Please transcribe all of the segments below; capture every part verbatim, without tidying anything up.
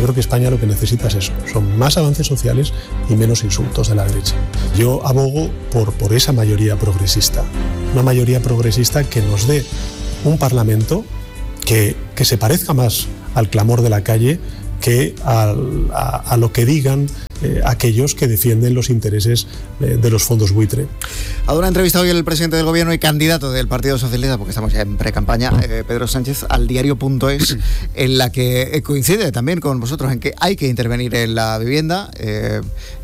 Yo creo que España lo que necesita es eso, son más avances sociales y menos insultos de la derecha. Yo abogo por, por esa mayoría progresista, una mayoría progresista que nos dé un Parlamento que, que se parezca más al clamor de la calle que al, a, a lo que digan eh, aquellos que defienden los intereses eh, de los fondos buitre. Ha dado una entrevista hoy el presidente del gobierno y candidato del Partido Socialista, porque estamos ya en pre-campaña, eh, Pedro Sánchez, al diario punto es, en la que coincide también con vosotros en que hay que intervenir en la vivienda. Eh,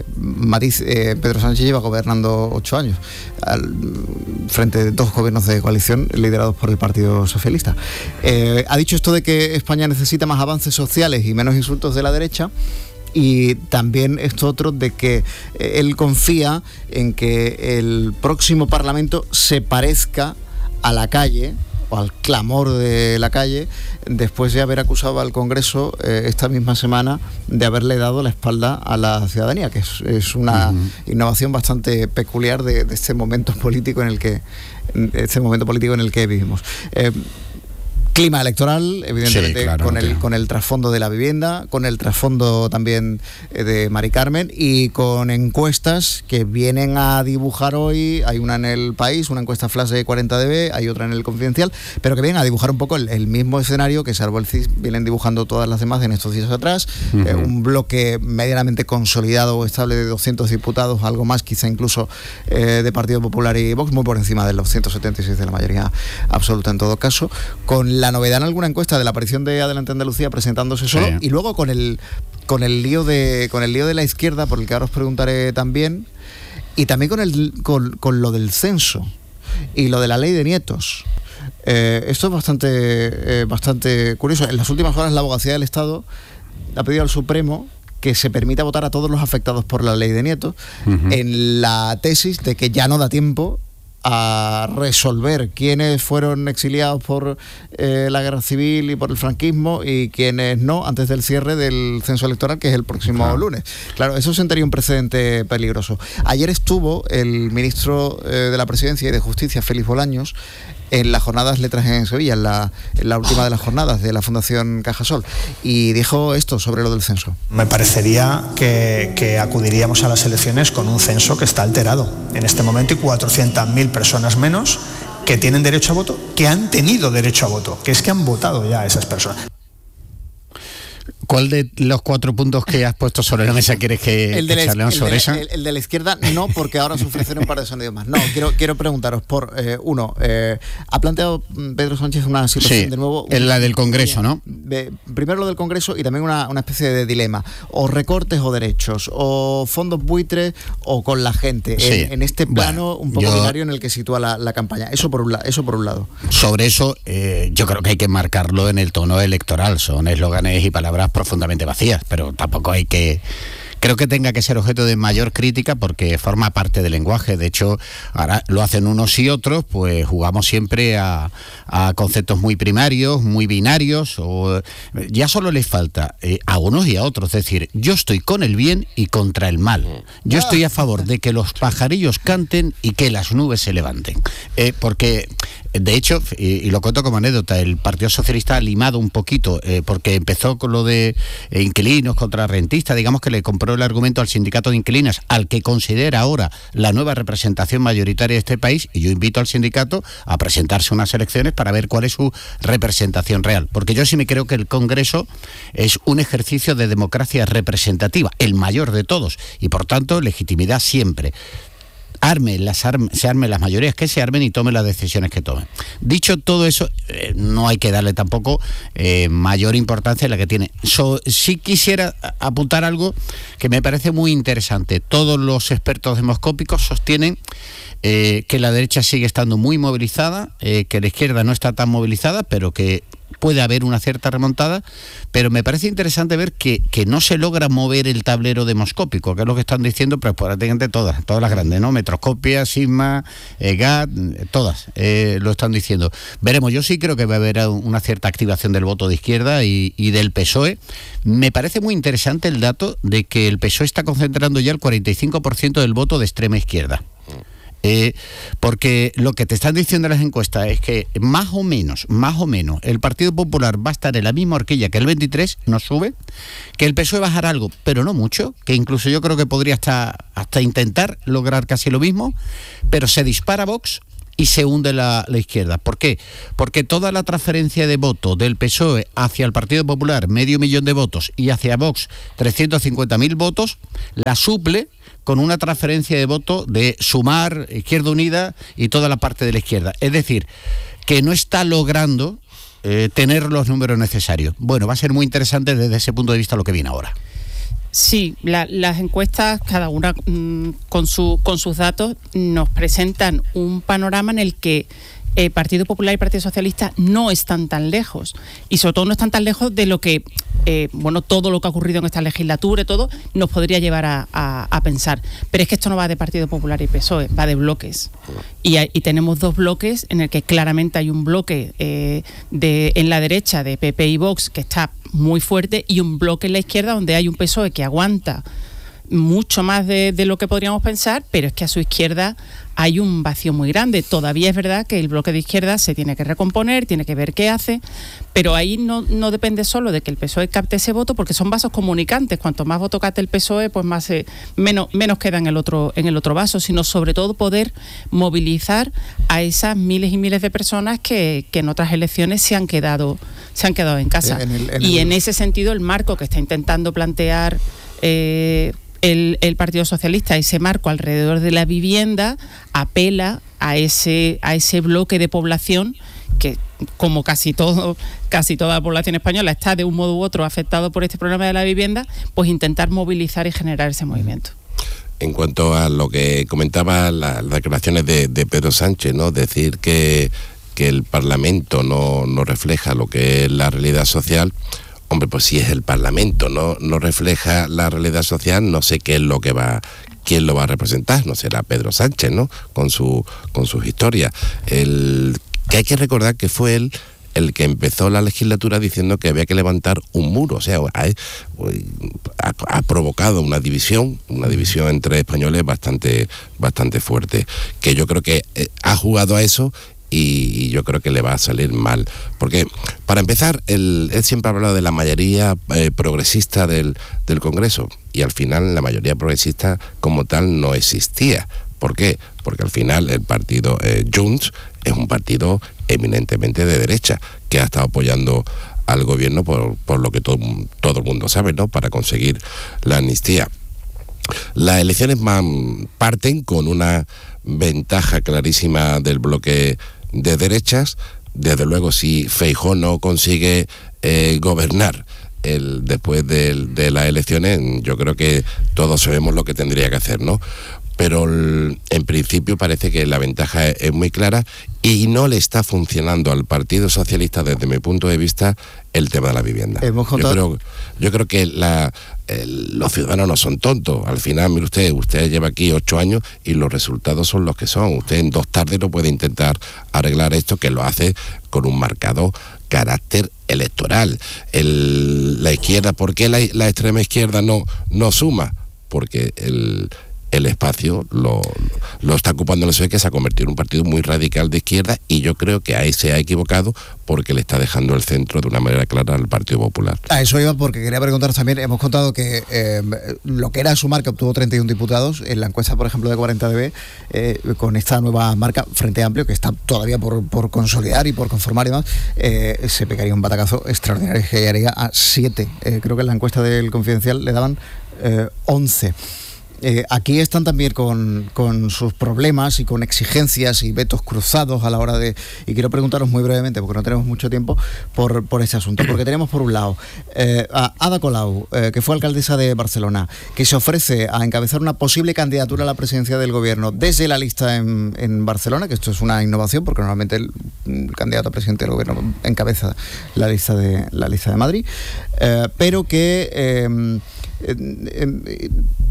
matiz, eh, Pedro Sánchez lleva gobernando ocho años al frente de dos gobiernos de coalición liderados por el Partido Socialista. Eh, ha dicho esto de que España necesita más avances sociales y menos insultos de la derecha. Y también esto otro de que él confía en que el próximo Parlamento se parezca a la calle o al clamor de la calle, después de haber acusado al Congreso eh, esta misma semana de haberle dado la espalda a la ciudadanía, que es, es una uh-huh. innovación bastante peculiar de, de este momento político en el que este momento político en el que vivimos. Eh, Clima electoral, evidentemente, sí, claro, con, el, con el trasfondo de la vivienda, con el trasfondo también de Mari Carmen y con encuestas que vienen a dibujar hoy. Hay una en El País, una encuesta flash de cuarenta D B, hay otra en El Confidencial, pero que vienen a dibujar un poco el, el mismo escenario que, salvo el C I S, vienen dibujando todas las demás en estos días atrás. Uh-huh. Eh, un bloque medianamente consolidado o estable de doscientos diputados, algo más quizá incluso eh, de Partido Popular y Vox, muy por encima de los ciento setenta y seis de la mayoría absoluta en todo caso, con la novedad en alguna encuesta de la aparición de Adelante Andalucía presentándose solo, sí. y luego con el con el lío de con el lío de la izquierda, por el que ahora os preguntaré también, y también con el con, con lo del censo y lo de la ley de nietos. Eh, esto es bastante eh, bastante curioso. En las últimas horas la Abogacía del Estado ha pedido al Supremo que se permita votar a todos los afectados por la ley de nietos, uh-huh. en la tesis de que ya no da tiempo a resolver quiénes fueron exiliados por eh, la guerra civil y por el franquismo y quiénes no, antes del cierre del censo electoral, que es el próximo claro. lunes. Claro, eso sentaría un precedente peligroso. Ayer estuvo el ministro eh, de la Presidencia y de Justicia, Félix Bolaños, en las jornadas Letras en Sevilla, en la, en la última de las jornadas de la Fundación Cajasol, y dijo esto sobre lo del censo. Me parecería que, que acudiríamos a las elecciones con un censo que está alterado. En este momento hay cuatrocientas mil personas menos que tienen derecho a voto, que han tenido derecho a voto, que es que han votado ya esas personas. ¿Cuál de los cuatro puntos que has puesto sobre la mesa quieres que, el de la, que charlemos sobre eso? El, el de la izquierda no, porque ahora se ofrecieron un par de sonidos más. No, quiero, quiero preguntaros por, eh, uno, eh, ha planteado Pedro Sánchez una situación sí, de nuevo... en la del Congreso, ¿no? De, primero lo del Congreso y también una, una especie de dilema. O recortes o derechos, o fondos buitres o con la gente. Sí. En, en este plano bueno, un poco yo, binario en el que sitúa la, la campaña. Eso por un, la, eso por un lado. Sobre eso, eh, yo creo que hay que marcarlo en el tono electoral. Son eslóganes y palabras profundamente vacías, pero tampoco hay que... Creo que tenga que ser objeto de mayor crítica porque forma parte del lenguaje. De hecho, ahora lo hacen unos y otros, pues jugamos siempre a, a conceptos muy primarios, muy binarios, o ya solo les falta eh, a unos y a otros. Es decir, yo estoy con el bien y contra el mal. Yo estoy a favor de que los pajarillos canten y que las nubes se levanten. Eh, porque... De hecho, y, y lo cuento como anécdota, el Partido Socialista ha limado un poquito, eh, porque empezó con lo de eh, inquilinos contra rentistas, digamos que le compró el argumento al sindicato de inquilinas, al que considera ahora la nueva representación mayoritaria de este país, y yo invito al sindicato a presentarse unas elecciones para ver cuál es su representación real, porque yo sí me creo que el Congreso es un ejercicio de democracia representativa, el mayor de todos, y por tanto legitimidad siempre. Arme las arme, se armen las mayorías que se armen y tome las decisiones que tomen. Dicho todo eso, eh, no hay que darle tampoco eh, mayor importancia a la que tiene. So, sí quisiera apuntar algo que me parece muy interesante. Todos los expertos demoscópicos sostienen eh, que la derecha sigue estando muy movilizada, eh, que la izquierda no está tan movilizada, pero que puede haber una cierta remontada, pero me parece interesante ver que, que no se logra mover el tablero demoscópico, que es lo que están diciendo pues, prácticamente todas, todas las grandes, ¿no? Metroscopia, Sigma, eh, G A T, todas eh, lo están diciendo. Veremos, yo sí creo que va a haber una cierta activación del voto de izquierda y, y del P S O E. Me parece muy interesante el dato de que el P S O E está concentrando ya el cuarenta y cinco por ciento del voto de extrema izquierda. Eh, porque lo que te están diciendo las encuestas es que más o menos, más o menos, el Partido Popular va a estar en la misma horquilla que el veintitrés, no sube, que el P S O E bajar algo, pero no mucho, que incluso yo creo que podría hasta, hasta intentar lograr casi lo mismo, pero se dispara Vox y se hunde la, la izquierda. ¿Por qué? Porque toda la transferencia de voto del P S O E hacia el Partido Popular, medio millón de votos, y hacia Vox, trescientos cincuenta mil votos, la suple con una transferencia de voto de Sumar, Izquierda Unida y toda la parte de la izquierda. Es decir, que no está logrando eh, tener los números necesarios. Bueno, va a ser muy interesante desde ese punto de vista lo que viene ahora. Sí, la, las encuestas, cada una mmm, con, su, con sus datos, nos presentan un panorama en el que el Partido Popular y el Partido Socialista no están tan lejos, y sobre todo no están tan lejos de lo que, eh, bueno, todo lo que ha ocurrido en esta legislatura y todo nos podría llevar a, a, a pensar. Pero es que esto no va de Partido Popular y P S O E, va de bloques. Y, hay, y tenemos dos bloques en el que claramente hay un bloque eh, de, en la derecha de P P y Vox que está muy fuerte, y un bloque en la izquierda donde hay un P S O E que aguanta mucho más de, de lo que podríamos pensar, pero es que a su izquierda hay un vacío muy grande. Todavía es verdad que el bloque de izquierda se tiene que recomponer, tiene que ver qué hace, pero ahí no, no depende solo de que el P S O E capte ese voto, porque son vasos comunicantes. Cuanto más voto capte el P S O E, pues más eh, menos, menos queda en el otro, en el otro vaso, sino sobre todo poder movilizar a esas miles y miles de personas que, que en otras elecciones se han quedado, se han quedado en casa. En el, en y el... en ese sentido, el marco que está intentando plantear eh, El, el Partido Socialista, ese marco alrededor de la vivienda, apela a ese, a ese bloque de población que, como casi todo, casi toda la población española está de un modo u otro afectado por este problema de la vivienda, pues intentar movilizar y generar ese movimiento. En cuanto a lo que comentaba la, las declaraciones de, de Pedro Sánchez, ¿no? Decir que, que el Parlamento no, no refleja lo que es la realidad social. Hombre, pues si es el Parlamento, no, no refleja la realidad social, no sé qué es lo que va, quién lo va a representar, no será Pedro Sánchez, ¿no? Con su, con sus historias. El, que hay que recordar que fue él el que empezó la legislatura diciendo que había que levantar un muro, o sea, ha, ha, ha provocado una división, una división entre españoles bastante, bastante fuerte, que yo creo que eh, ha jugado a eso. Y yo creo que le va a salir mal. Porque, para empezar, él, él siempre ha hablado de la mayoría eh, progresista del, del Congreso. Y al final la mayoría progresista como tal no existía. ¿Por qué? Porque al final el partido eh, Junts es un partido eminentemente de derecha, que ha estado apoyando al gobierno por, por lo que todo, todo el mundo sabe, ¿no? Para conseguir la amnistía. Las elecciones man, parten con una ventaja clarísima del bloque de derechas. Desde luego, si Feijóo no consigue eh, gobernar el, después de, de las elecciones, yo creo que todos sabemos lo que tendría que hacer, ¿no? Pero el, en principio parece que la ventaja es, es muy clara, y no le está funcionando al Partido Socialista, desde mi punto de vista, el tema de la vivienda. Hemos contado... yo, creo, yo creo que la, el, los ciudadanos no son tontos. Al final, mire usted, usted lleva aquí ocho años y los resultados son los que son. Usted en dos tardes no puede intentar arreglar esto, que lo hace con un marcado carácter electoral. El, la izquierda, ¿por qué la, la extrema izquierda no, no suma? Porque el... el espacio lo, lo está ocupando el P S O E, que se ha convertido en un partido muy radical de izquierda, y yo creo que ahí se ha equivocado porque le está dejando el centro de una manera clara al Partido Popular. A eso iba, porque quería preguntaros también, hemos contado que eh, lo que era Sumar, que obtuvo treinta y uno diputados, en la encuesta, por ejemplo, de cuarenta D B, eh, con esta nueva marca, Frente Amplio, que está todavía por, por consolidar y por conformar y demás, eh, se pegaría un batacazo extraordinario que llegaría a siete. Eh, creo que en la encuesta del Confidencial le daban eh, once. Eh, aquí están también con, con sus problemas y con exigencias y vetos cruzados a la hora de... Y quiero preguntaros muy brevemente, porque no tenemos mucho tiempo, por, por este asunto. Porque tenemos por un lado eh, a Ada Colau, eh, que fue alcaldesa de Barcelona, que se ofrece a encabezar una posible candidatura a la presidencia del gobierno desde la lista en, en Barcelona, que esto es una innovación, porque normalmente el, el candidato a presidente del gobierno encabeza la lista de, la lista de Madrid, eh, pero que... Eh, eh, eh,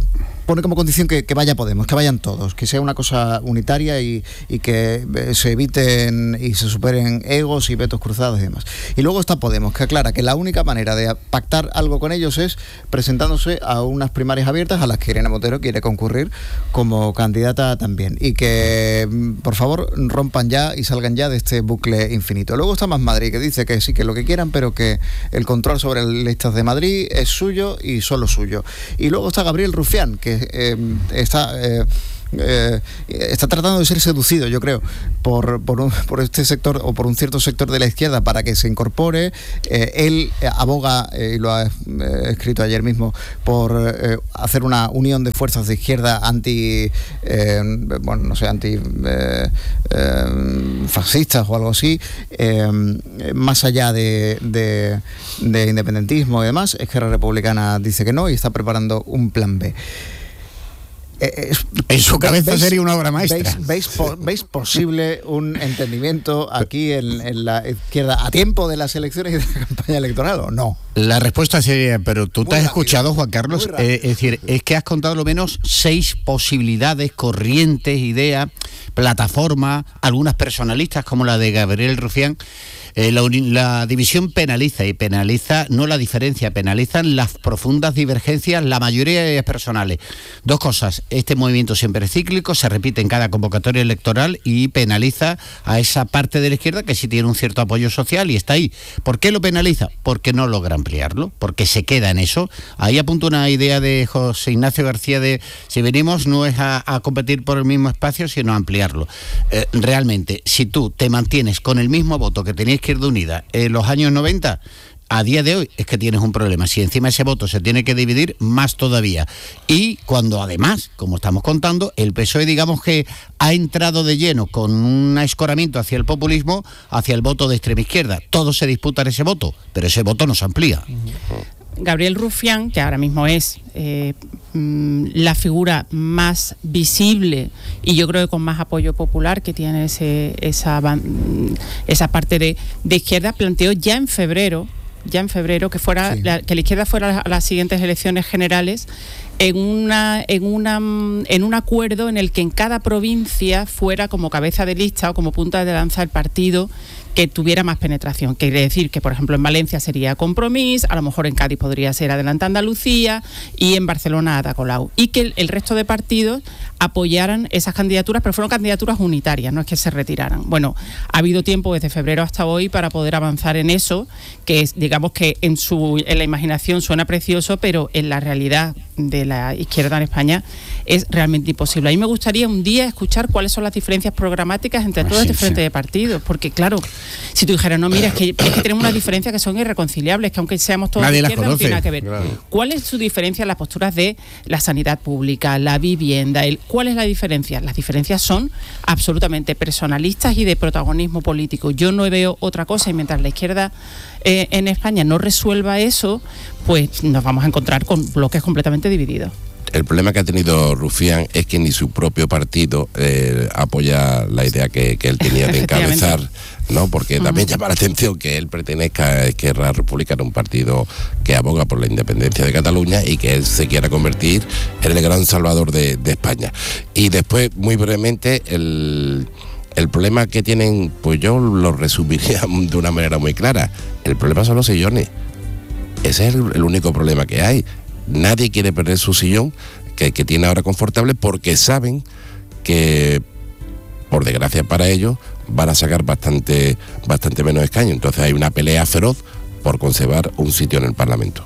pone como condición que, que vaya Podemos, que vayan todos, que sea una cosa unitaria y, y que se eviten y se superen egos y vetos cruzados y demás. Y luego está Podemos, que aclara que la única manera de pactar algo con ellos es presentándose a unas primarias abiertas a las que Irene Montero quiere concurrir como candidata también, y que por favor rompan ya y salgan ya de este bucle infinito. Luego está Más Madrid, que dice que sí, que lo que quieran, pero que el control sobre las listas de Madrid es suyo y solo suyo. Y luego está Gabriel Rufián, que eh, está... Eh, Eh, está tratando de ser seducido, yo creo, por, por, un, por este sector o por un cierto sector de la izquierda para que se incorpore. Eh, él aboga, eh, y lo ha eh, escrito ayer mismo, por eh, hacer una unión de fuerzas de izquierda anti, eh, bueno, no sé, anti eh, eh, fascistas o algo así, eh, más allá de, de, de independentismo y demás. Esquerra Republicana dice que no y está preparando un plan B. Eh, en su cabeza ¿veis, sería una obra maestra. ¿Veis, veis, po, ¿veis posible un entendimiento aquí en, en la izquierda a tiempo de las elecciones y de la campaña electoral o no? La respuesta sería, pero tú Muy te has rápido, escuchado, Juan Carlos, eh, es decir, es que has contado lo menos seis posibilidades, corrientes, ideas, plataformas, algunas personalistas como la de Gabriel Rufián. Eh, la, la división penaliza y penaliza no la diferencia, penalizan las profundas divergencias, la mayoría de ellas personales. Dos cosas, este movimiento siempre es cíclico, se repite en cada convocatoria electoral y penaliza a esa parte de la izquierda que sí tiene un cierto apoyo social y está ahí. ¿Por qué lo penaliza? Porque no logra ampliarlo, porque se queda en eso. Ahí apunto una idea de José Ignacio García de si venimos no es a, a competir por el mismo espacio, sino a ampliarlo. Eh, realmente, si tú te mantienes con el mismo voto que tenías Izquierda Unida en los años noventa, a día de hoy es que tienes un problema. Si encima ese voto se tiene que dividir, más todavía. Y cuando además, como estamos contando, el P S O E digamos que ha entrado de lleno con un escoramiento hacia el populismo, hacia el voto de extrema izquierda. Todos se disputan ese voto, pero ese voto no se amplía. Gabriel Rufián, que ahora mismo es eh, la figura más visible y yo creo que con más apoyo popular que tiene ese, esa, esa parte de, de izquierda, planteó ya en febrero, ya en febrero que fuera sí. la, que la izquierda fuera a las siguientes elecciones generales en una en una en un acuerdo en el que en cada provincia fuera como cabeza de lista o como punta de lanza el partido que tuviera más penetración. Quiere decir que, por ejemplo, en Valencia sería Compromís, a lo mejor en Cádiz podría ser Adelante Andalucía y en Barcelona Ada Colau. Y que el, el resto de partidos apoyaran esas candidaturas, pero fueron candidaturas unitarias, no es que se retiraran. Bueno, ha habido tiempo desde febrero hasta hoy para poder avanzar en eso, que es, digamos que en su en la imaginación suena precioso, pero en la realidad de la izquierda en España es realmente imposible. A mí me gustaría un día escuchar cuáles son las diferencias programáticas entre todos este frente de partidos, porque claro, si tú dijeras, no, mira, es que, es que tenemos unas diferencias que son irreconciliables, que aunque seamos todos de izquierda no tiene nada que ver. Claro. ¿Cuál es su diferencia en las posturas de la sanidad pública, la vivienda? El, ¿Cuál es la diferencia? Las diferencias son absolutamente personalistas y de protagonismo político. Yo no veo otra cosa y mientras la izquierda eh, en España no resuelva eso, pues nos vamos a encontrar con bloques completamente divididos. El problema que ha tenido Rufián es que ni su propio partido eh, apoya la idea que, que él tenía de encabezar, ¿no? Porque uh-huh. también llama la atención que él pertenezca a Esquerra Republicana, un partido que aboga por la independencia de Cataluña y que él se quiera convertir en el gran salvador de, de España. Y después, muy brevemente, el... El problema que tienen, pues yo lo resumiría de una manera muy clara. El problema son los sillones. Ese es el, el único problema que hay. Nadie quiere perder su sillón que, que tiene ahora confortable porque saben que, por desgracia para ellos, van a sacar bastante, bastante menos escaños. Entonces hay una pelea feroz por conservar un sitio en el Parlamento.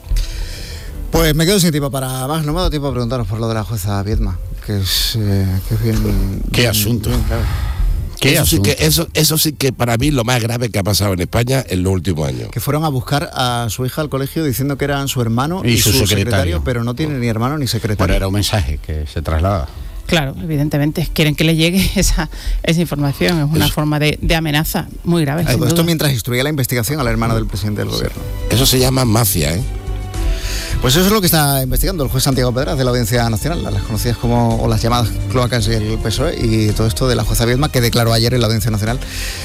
Pues me quedo sin tiempo para más. No me ha dado tiempo a preguntaros por lo de la jueza Viedma, que es, eh, que es bien... ¿Qué asunto? Bien, claro. Eso sí, que, eso, eso sí que para mí lo más grave que ha pasado en España en los últimos años. Que fueron a buscar a su hija al colegio diciendo que eran su hermano y, y su, su secretario. secretario, pero no tiene ni hermano ni secretario. Pero era un mensaje que se traslada. Claro, evidentemente, quieren que le llegue esa, esa información, es una eso. forma de, de amenaza muy grave. Esto duda. mientras instruía la investigación al hermano del presidente del gobierno. Eso se llama mafia, ¿eh? Pues eso es lo que está investigando el juez Santiago Pedraz de la Audiencia Nacional, las conocidas como, o las llamadas cloacas del P S O E, y todo esto de la jueza Viedma, que declaró ayer en la Audiencia Nacional,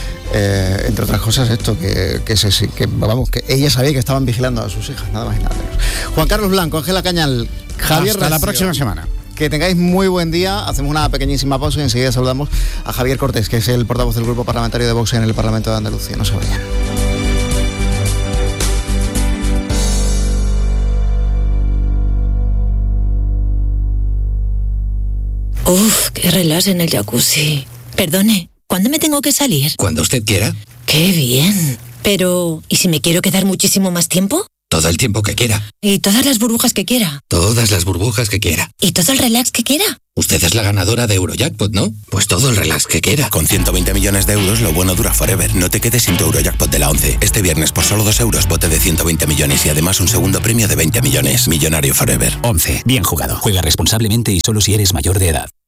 eh, entre otras cosas, esto, que, que, se, que, vamos, que ella sabía que estaban vigilando a sus hijas, nada más y nada menos. Juan Carlos Blanco, Ángela Cañal, Javier Hasta Recio, la próxima semana. Que tengáis muy buen día. Hacemos una pequeñísima pausa y enseguida saludamos a Javier Cortés, que es el portavoz del Grupo Parlamentario de Vox en el Parlamento de Andalucía. No se vayan. Uf, qué relax en el jacuzzi. Perdone, ¿cuándo me tengo que salir? Cuando usted quiera. ¡Qué bien! Pero, ¿y si me quiero quedar muchísimo más tiempo? Todo el tiempo que quiera. ¿Y todas las burbujas que quiera? Todas las burbujas que quiera. ¿Y todo el relax que quiera? Usted es la ganadora de Eurojackpot, ¿no? Pues todo el relax que quiera. Con ciento veinte millones de euros, lo bueno dura forever. No te quedes sin tu Eurojackpot de la once. Este viernes, por solo dos euros, bote de ciento veinte millones y además un segundo premio de veinte millones. Millonario forever. once. Bien jugado. Juega responsablemente y solo si eres mayor de edad.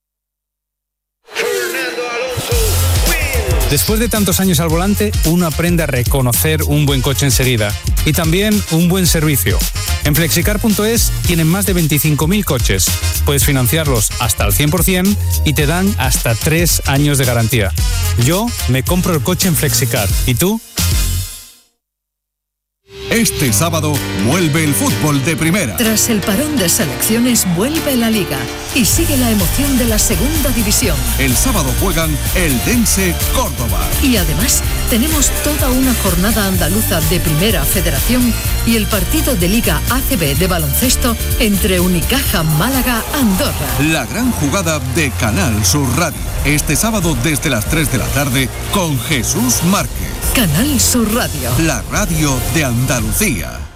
Después de tantos años al volante, uno aprende a reconocer un buen coche enseguida y también un buen servicio. En flexicar punto es tienen más de veinticinco mil coches. Puedes financiarlos hasta al cien por ciento y te dan hasta tres años de garantía. Yo me compro el coche en Flexicar. ¿Y tú? Este sábado vuelve el fútbol de primera. Tras el parón de selecciones vuelve la Liga y sigue la emoción de la segunda división. El sábado juegan el Dense Córdoba. Y además tenemos toda una jornada andaluza de Primera Federación y el partido de Liga A C B de baloncesto entre Unicaja Málaga Andorra. La gran jugada de Canal Sur Radio. Este sábado desde las tres de la tarde con Jesús Márquez. Canal Sur Radio. La radio de Andalucía.